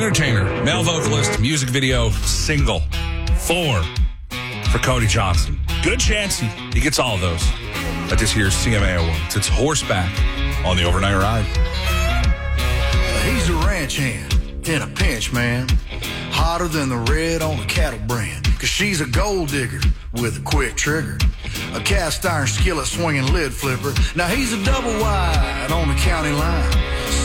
entertainer, male vocalist, music video, single. 4 for Cody Johnson. Good chance he gets all of those at this year's CMA Awards. It's Horseback on the Overnight Ride. He's a ranch hand in a pinch, man. Hotter than the red on a cattle brand. 'Cause she's a gold digger with a quick trigger. A cast iron skillet swinging lid flipper. Now he's a double wide on the county line.